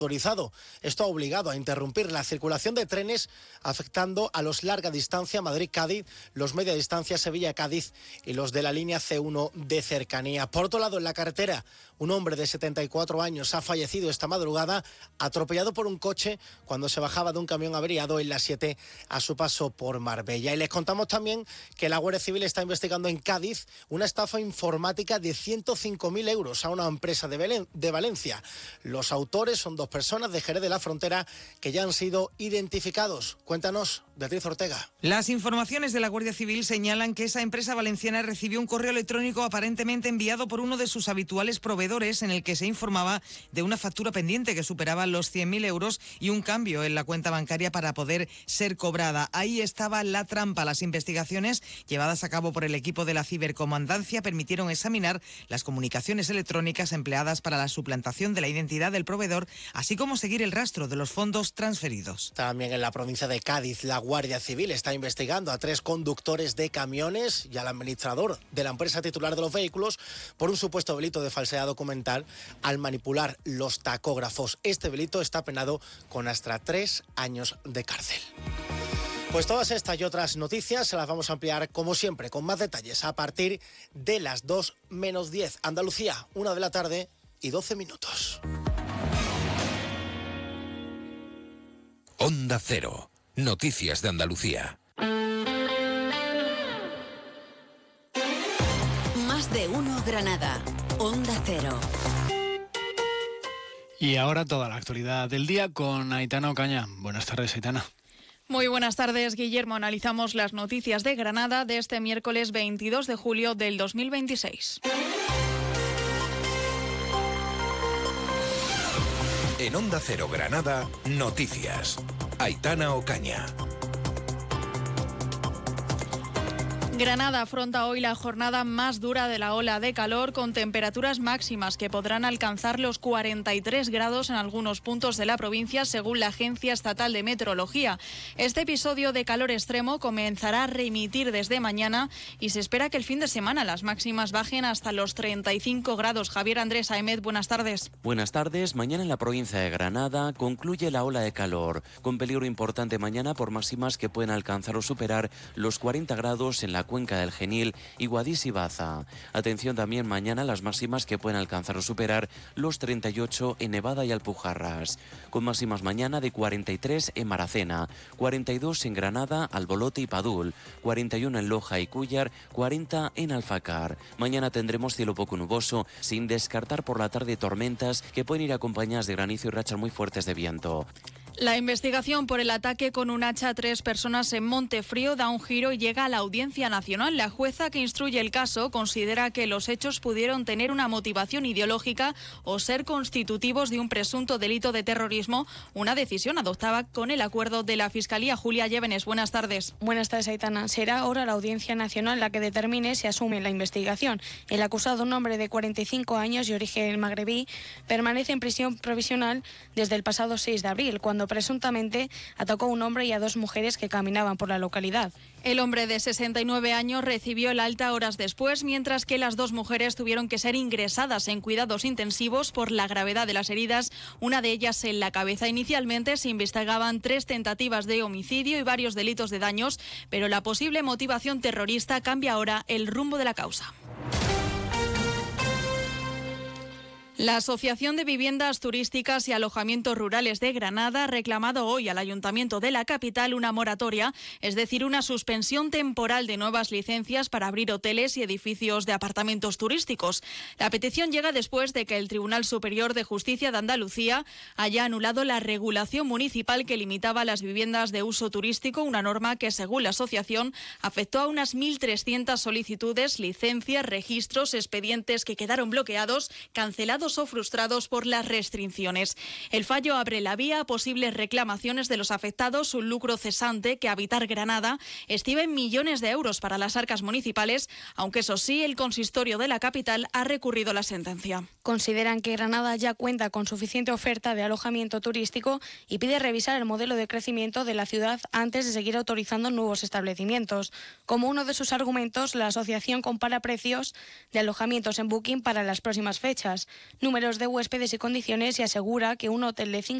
autorizado. Esto ha obligado a interrumpir la circulación de trenes, afectando a los larga distancia Madrid-Cádiz, los media distancia Sevilla-Cádiz y los de la línea C1 de cercanía. Por otro lado, en la carretera, un hombre de 74 años ha fallecido esta madrugada atropellado por un coche cuando se bajaba de un camión averiado en la 7 a su paso por Marbella. Y les contamos también que la Guardia Civil está investigando en Cádiz una estafa informática de 105.000 euros a una empresa de Valencia. Los autores son dos personas de Jerez de la Frontera que ya han sido identificados. Cuéntanos, Beatriz Ortega. Las informaciones de la Guardia Civil señalan que esa empresa valenciana recibió un correo electrónico aparentemente enviado por uno de sus habituales proveedores en el que se informaba de una factura pendiente que superaba los 100.000 euros y un cambio en la cuenta bancaria para poder ser cobrada. Ahí estaba la trampa. Las investigaciones llevadas a cabo por el equipo de la cibercomandancia permitieron examinar las comunicaciones electrónicas empleadas para la suplantación de la identidad del proveedor, así como seguir el rastro de los fondos transferidos. También en la provincia de Cádiz, la Guardia Civil está investigando a 3 conductores de camiones y al administrador de la empresa titular de los vehículos por un supuesto delito de falsedad documental al manipular los tacógrafos. Este delito está penado con hasta 3 años de cárcel. Pues todas estas y otras noticias se las vamos a ampliar, como siempre, con más detalles a partir de las 2 menos 10. Andalucía, 1 de la tarde y 12 minutos. Onda Cero. Noticias de Andalucía. Más de uno Granada. Onda Cero. Y ahora toda la actualidad del día con Aitana Ocaña. Buenas tardes, Aitana. Muy buenas tardes, Guillermo. Analizamos las noticias de Granada de este miércoles 22 de julio del 2026. En Onda Cero Granada, noticias. Aitana Ocaña. Granada afronta hoy la jornada más dura de la ola de calor, con temperaturas máximas que podrán alcanzar los 43 grados en algunos puntos de la provincia, según la Agencia Estatal de Meteorología. Este episodio de calor extremo comenzará a remitir desde mañana y se espera que el fin de semana las máximas bajen hasta los 35 grados. Javier Andrés Aemet, buenas tardes. Buenas tardes. Mañana en la provincia de Granada concluye la ola de calor, con peligro importante mañana por máximas que pueden alcanzar o superar los 40 grados en la cuenca del Genil y Guadix y Baza. Atención también mañana las máximas que pueden alcanzar o superar los 38 en Nevada y Alpujarras, con máximas mañana de 43 en Maracena, 42 en Granada, Albolote y Padul, 41 en Loja y Cúllar, 40 en Alfacar. Mañana tendremos cielo poco nuboso, sin descartar por la tarde tormentas que pueden ir acompañadas de granizo y rachas muy fuertes de viento. La investigación por el ataque con un hacha a 3 personas en Montefrío da un giro y llega a la Audiencia Nacional. La jueza que instruye el caso considera que los hechos pudieron tener una motivación ideológica o ser constitutivos de un presunto delito de terrorismo, una decisión adoptada con el acuerdo de la Fiscalía. Julia Llévenes, buenas tardes. Buenas tardes, Aitana. Será ahora la Audiencia Nacional la que determine si asume la investigación. El acusado, un hombre de 45 años y origen magrebí, permanece en prisión provisional desde el pasado 6 de abril, cuando presuntamente atacó a un hombre y a 2 mujeres que caminaban por la localidad. El hombre de 69 años recibió el alta horas después, mientras que las 2 mujeres tuvieron que ser ingresadas en cuidados intensivos por la gravedad de las heridas, una de ellas en la cabeza. Inicialmente se investigaban 3 tentativas de homicidio y varios delitos de daños, pero la posible motivación terrorista cambia ahora el rumbo de la causa. La Asociación de Viviendas Turísticas y Alojamientos Rurales de Granada ha reclamado hoy al Ayuntamiento de la capital una moratoria, es decir, una suspensión temporal de nuevas licencias para abrir hoteles y edificios de apartamentos turísticos. La petición llega después de que el Tribunal Superior de Justicia de Andalucía haya anulado la regulación municipal que limitaba las viviendas de uso turístico, una norma que, según la asociación, afectó a unas 1.300 solicitudes, licencias, registros, expedientes que quedaron bloqueados, cancelados o frustrados por las restricciones. El fallo abre la vía a posibles reclamaciones de los afectados, un lucro cesante que Habitar Granada estima en millones de euros para las arcas municipales, aunque eso sí, el consistorio de la capital ha recurrido la sentencia. Consideran que Granada ya cuenta con suficiente oferta de alojamiento turístico y pide revisar el modelo de crecimiento de la ciudad antes de seguir autorizando nuevos establecimientos. Como uno de sus argumentos, la asociación compara precios de alojamientos en Booking para las próximas fechas. números de huéspedes y condiciones y asegura que un hotel de 5